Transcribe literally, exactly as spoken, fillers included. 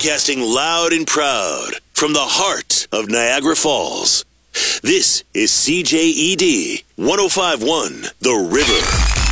broadcasting loud and proud from the heart of Niagara Falls. This is C J E D one oh five point one The River.